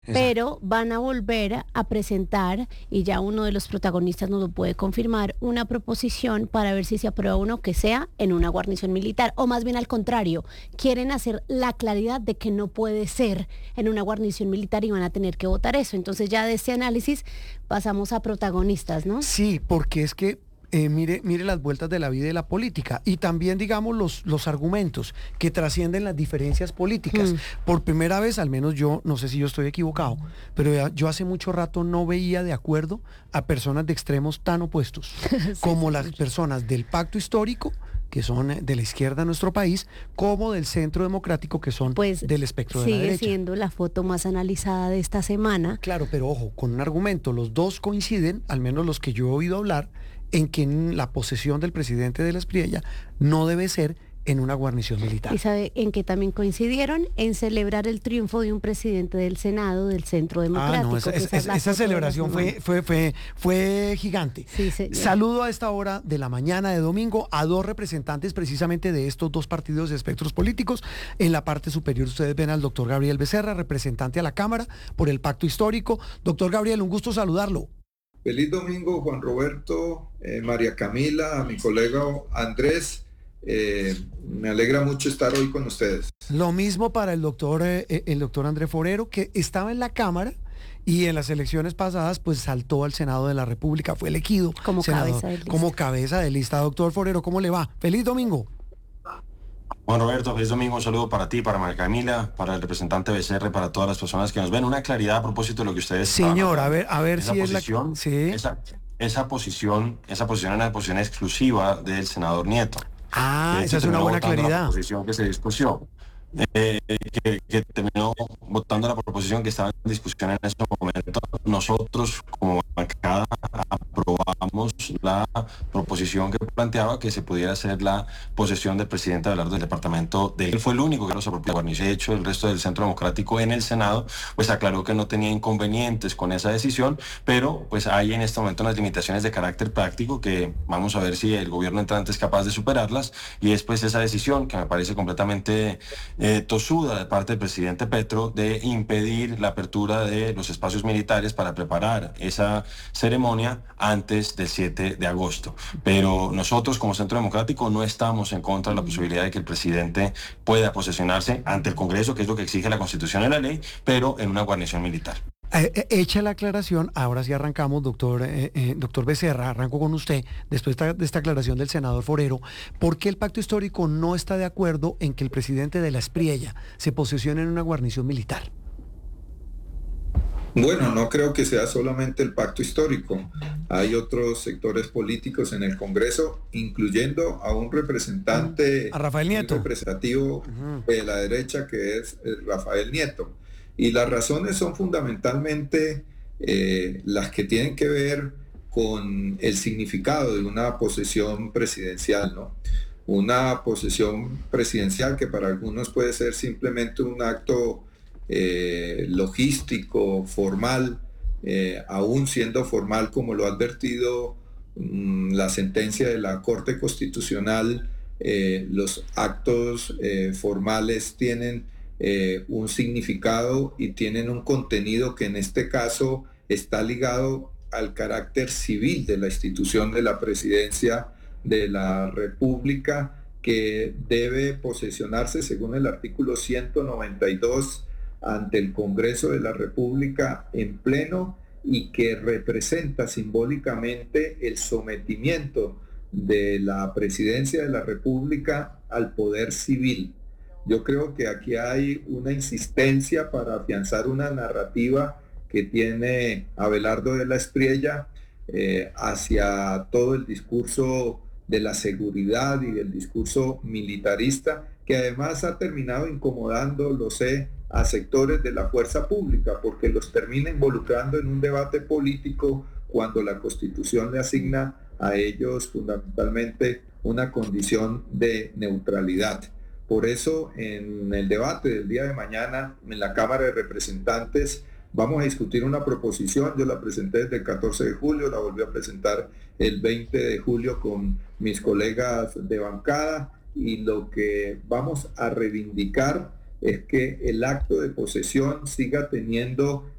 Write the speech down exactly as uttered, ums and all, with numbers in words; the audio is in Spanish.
Exacto. pero van a volver a presentar, y ya uno de los protagonistas nos lo puede confirmar, una proposición para ver si se aprueba uno que sea en una guarnición militar, o más bien al contrario, quieren hacer la claridad de que no puede ser en una guarnición militar y van a tener que votar eso. Entonces ya de este análisis pasamos a protagonistas, ¿no? Sí, porque es que eh, mire, mire las vueltas de la vida y la política y también, digamos, los, los argumentos que trascienden las diferencias políticas. Mm. Por primera vez, al menos yo, no sé si yo estoy equivocado, pero ya- yo hace mucho rato no veía de acuerdo a personas de extremos tan opuestos Sí, como las señor. personas del pacto histórico, que son eh, de la izquierda de nuestro país, como del centro democrático, que son Pues del espectro de la sigue derecha. siendo la foto más analizada de esta semana. Claro, pero ojo, con un argumento, los dos coinciden, al menos los que yo he oído hablar, en que en la posesión del presidente de la Espriella no debe ser en una guarnición ¿Y militar. sabe en qué también coincidieron? En celebrar el triunfo de un presidente del Senado del Centro Ah, no, esa, Democrático, que esa- esa es esa- la esa foto de la celebración semana. fue, fue, fue, fue gigante. Sí, señor. Saludo a esta hora de la mañana de domingo a dos representantes precisamente de estos dos partidos de espectros políticos. En la parte superior ustedes ven al doctor Gabriel Becerra, representante a la Cámara por el Pacto Histórico. Doctor Gabriel, un gusto saludarlo. Feliz domingo, Juan Roberto, eh, María Camila, a mi colega Andrés. Eh, me alegra mucho estar hoy con ustedes. Lo mismo para el doctor, eh, eh, el doctor André Forero, que estaba en la Cámara y en las elecciones pasadas pues saltó al Senado de la República, fue elegido Como senador, cabeza de lista. como cabeza de lista. Doctor Forero, ¿cómo le va? Feliz domingo. Juan Roberto, feliz domingo, un saludo para ti, para María Camila, para el representante Becerra, para todas las personas que nos ven. Una claridad a propósito de lo que ustedes estaban Señor, a hablando. ver, a ver Esa si es la... posición, Sí. esa, esa posición, esa posición es una posición exclusiva del senador Nieto. Ah, De hecho, esa es una terminó buena votando la claridad. proposición que se discutió, eh, que, que terminó votando la proposición que estaba en discusión en ese momento. Nosotros, como bancada, aprobamos la proposición que planteaba que se pudiera hacer la posesión del presidente Abelardo del departamento de él. Fue el único que los apropió. De hecho, el resto del Centro Democrático en el Senado pues aclaró que no tenía inconvenientes con esa decisión, pero pues hay en este momento unas limitaciones de carácter práctico que vamos a ver si el gobierno entrante es capaz de superarlas, y después esa decisión que me parece completamente eh, tosuda de parte del presidente Petro de impedir la apertura de los espacios militares para preparar esa ceremonia antes del siete de agosto. Pero nosotros como Centro Democrático no estamos en contra de la posibilidad de que el presidente pueda posesionarse ante el Congreso, que es lo que exige la Constitución y la ley, pero en una guarnición militar. Eh, eh, hecha la aclaración, ahora sí arrancamos, doctor, eh, eh, doctor Becerra, arranco con usted, después de esta, de esta aclaración del senador Forero. ¿Por qué el pacto histórico no está de acuerdo en que el presidente de la Espriella se posesione en una guarnición militar? Bueno, no creo que sea solamente el pacto histórico. Hay otros sectores políticos en el Congreso, incluyendo a un representante A Rafael muy Nieto. representativo Ujú. de la derecha, que es eh, Rafael Nieto. Y las razones son fundamentalmente eh, las que tienen que ver con el significado de una posesión presidencial, ¿no? Una posesión presidencial que para algunos puede ser simplemente un acto eh, logístico, formal, eh, aún siendo formal como lo ha advertido mmm, la sentencia de la Corte Constitucional. Eh, los actos eh, formales tienen eh, un significado y tienen un contenido que en este caso está ligado al carácter civil de la institución de la presidencia de la República, que debe posesionarse según el artículo ciento noventa y dos ante el Congreso de la República en pleno, y que representa simbólicamente el sometimiento de la presidencia de la República al poder civil. Yo creo que aquí hay una insistencia para afianzar una narrativa que tiene Abelardo de la Espriella eh, hacia todo el discurso de la seguridad y del discurso militarista, que además ha terminado incomodando, lo sé, a sectores de la fuerza pública, porque los termina involucrando en un debate político cuando la Constitución le asigna a ellos fundamentalmente una condición de neutralidad. Por eso, en el debate del día de mañana en la Cámara de Representantes vamos a discutir una proposición. Yo la presenté desde el catorce de julio, la volví a presentar el veinte de julio con mis colegas de bancada, y lo que vamos a reivindicar es que el acto de posesión siga teniendo